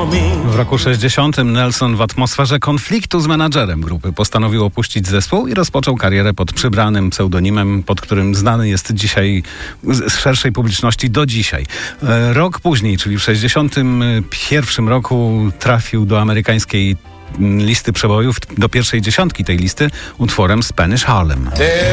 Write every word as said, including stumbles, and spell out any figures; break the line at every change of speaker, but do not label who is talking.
W roku sześćdziesiątym Nelson w atmosferze konfliktu z menadżerem grupy postanowił opuścić zespół i rozpoczął karierę pod przybranym pseudonimem, pod którym znany jest dzisiaj z szerszej publiczności do dzisiaj. Rok później, czyli w sześćdziesiątym pierwszym roku trafił do amerykańskiej listy przebojów, do pierwszej dziesiątki tej listy utworem Spanish Harlem.